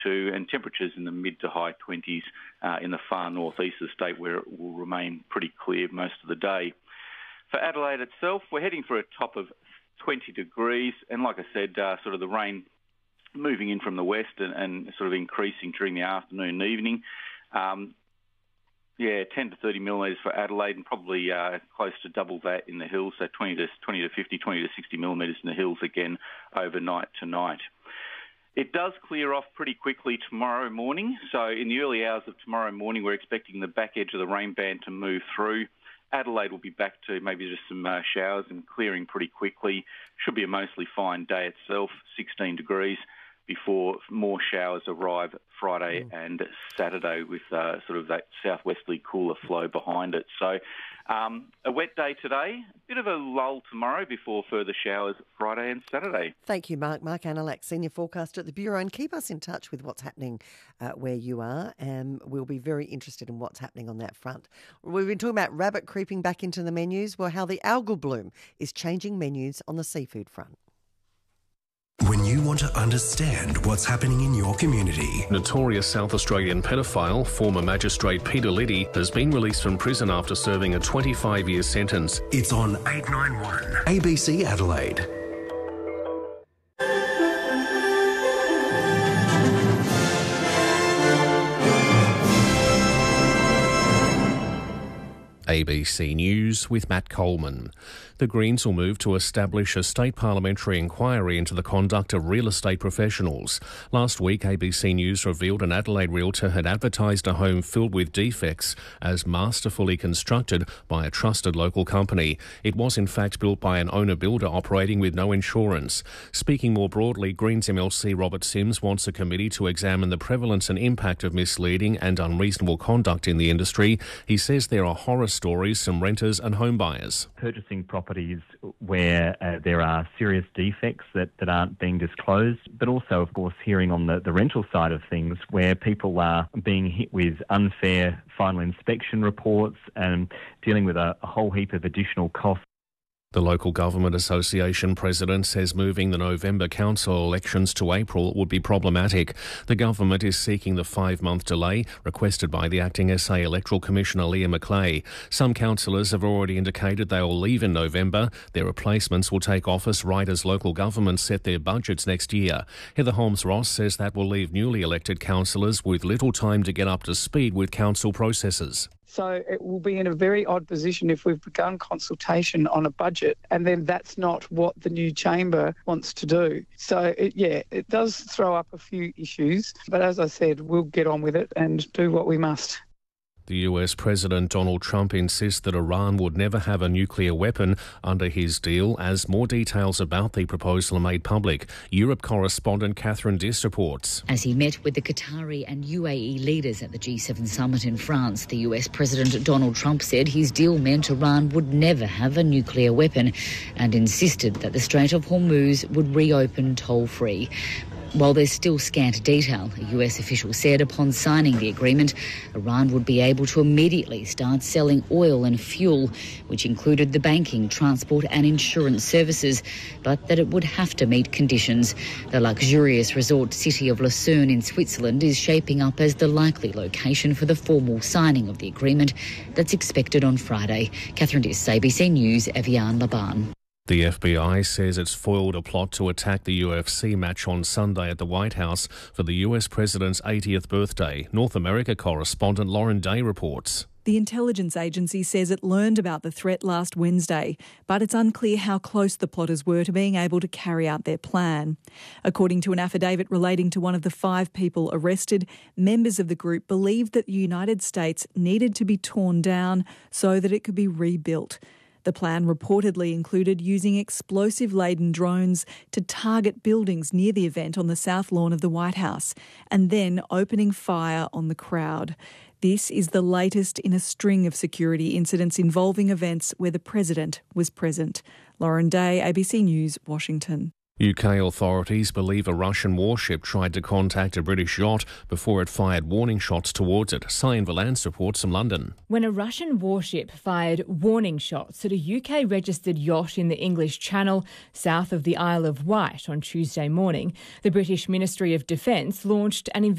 22, and temperatures in the mid to high 20s in the far northeast of the state, where it will remain pretty clear most of the day. For Adelaide itself, we're heading for a top of 20 degrees, and like I said, sort of the rain moving in from the west and sort of increasing during the afternoon and evening. 10 to 30 millimetres for Adelaide, and probably close to double that in the hills, so 20 to 50, 20 to 60 millimetres in the hills again overnight tonight. It does clear off pretty quickly tomorrow morning, so in the early hours of tomorrow morning we're expecting the back edge of the rain band to move through. Adelaide will be back to maybe just some showers and clearing pretty quickly. Should be a mostly fine day itself, 16 degrees, before more showers arrive Friday and Saturday with sort of that southwesterly cooler flow behind it. So a wet day today, a bit of a lull tomorrow before further showers Friday and Saturday. Thank you, Mark. Mark Analac, Senior Forecaster at the Bureau, and keep us in touch with what's happening where you are, and we'll be very interested in what's happening on that front. We've been talking about rabbit creeping back into the menus, well, how the algal bloom is changing menus on the seafood front. When you want to understand what's happening in your community. Notorious South Australian pedophile, former magistrate Peter Liddy, has been released from prison after serving a 25-year sentence. It's on 891 ABC Adelaide. ABC News with Matt Coleman. The Greens will move to establish a state parliamentary inquiry into the conduct of real estate professionals. Last week, ABC News revealed an Adelaide realtor had advertised a home filled with defects as masterfully constructed by a trusted local company. It was in fact built by an owner-builder operating with no insurance. Speaking more broadly, Greens MLC Robert Sims wants a committee to examine the prevalence and impact of misleading and unreasonable conduct in the industry. He says there are horror stories from renters and home buyers. Purchasing properties where there are serious defects that aren't being disclosed, but also, of course, hearing on the rental side of things where people are being hit with unfair final inspection reports and dealing with a whole heap of additional costs. The Local Government Association president says moving the November council elections to April would be problematic. The government is seeking the 5-month delay requested by the acting SA Electoral Commissioner Leah Macleay. Some councillors have already indicated they will leave in November. Their replacements will take office right as local governments set their budgets next year. Heather Holmes-Ross says that will leave newly elected councillors with little time to get up to speed with council processes. So it will be in a very odd position if we've begun consultation on a budget and then that's not what the new chamber wants to do. So, it does throw up a few issues. But as I said, we'll get on with it and do what we must. The US President Donald Trump insists that Iran would never have a nuclear weapon under his deal as more details about the proposal are made public. Europe correspondent Catherine Diss reports. As he met with the Qatari and UAE leaders at the G7 summit in France, the US President Donald Trump said his deal meant Iran would never have a nuclear weapon and insisted that the Strait of Hormuz would reopen toll-free. While there's still scant detail, a US official said upon signing the agreement, Iran would be able to immediately start selling oil and fuel, which included the banking, transport and insurance services, but that it would have to meet conditions. The luxurious resort city of Lucerne in Switzerland is shaping up as the likely location for the formal signing of the agreement that's expected on Friday. Catherine Diss, ABC News, Evian Laban. The FBI says it's foiled a plot to attack the UFC match on Sunday at the White House for the US President's 80th birthday. North America correspondent Lauren Day reports. The intelligence agency says it learned about the threat last Wednesday, but it's unclear how close the plotters were to being able to carry out their plan. According to an affidavit relating to one of the 5 people arrested, members of the group believed that the United States needed to be torn down so that it could be rebuilt. The plan reportedly included using explosive-laden drones to target buildings near the event on the south lawn of the White House and then opening fire on the crowd. This is the latest in a string of security incidents involving events where the president was present. Lauren Day, ABC News, Washington. UK authorities believe a Russian warship tried to contact a British yacht before it fired warning shots towards it. Cyan Valance reports from London. When a Russian warship fired warning shots at a UK-registered yacht in the English Channel south of the Isle of Wight on Tuesday morning, the British Ministry of Defence launched an investigation